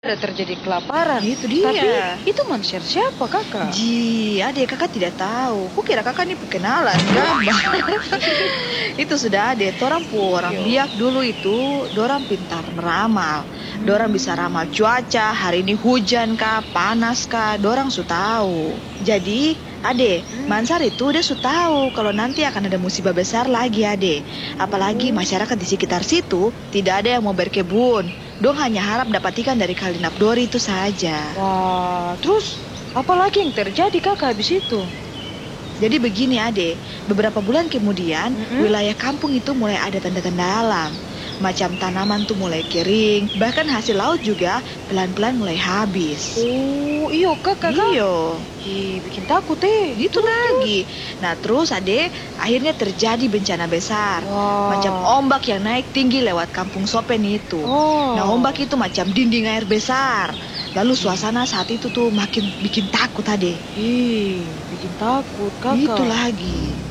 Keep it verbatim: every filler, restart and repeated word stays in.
ada terjadi kelaparan. Itu dia. Tapi itu monster siapa, Kakak? Ji, adik kakak tidak tahu. Kukira kakak ini perkenalan, gambar. Itu sudah adik, torang pu orang Yo. biak dulu itu, dorang pintar meramal. Dorang bisa ramal cuaca, hari ini hujan kah, panas kah, dorang su tahu. Jadi, ade, Hmm. Mansar itu dia su tahu kalau nanti akan ada musibah besar lagi, ade. Apalagi masyarakat di sekitar situ tidak ada yang mau berkebun. Dong hanya harap dapat ikan dari Kali Napdori itu saja. Wah, terus apa lagi yang terjadi, Kakak, habis itu? Jadi begini, ade, beberapa bulan kemudian Mm-mm. wilayah kampung itu mulai ada tanda-tanda alam. Macam tanaman tuh mulai kering, bahkan hasil laut juga pelan-pelan mulai habis. Oh, iyo, Kakak. Iyo, Ih, bikin takut eh. gitu lagi. Nah terus ade, akhirnya terjadi bencana besar. Wah. Macam ombak yang naik tinggi lewat kampung Sopen itu. Oh. Nah ombak itu macam dinding air besar. Lalu suasana saat itu tuh makin bikin takut, ade. Ih, bikin takut, Kakak. Itu lagi.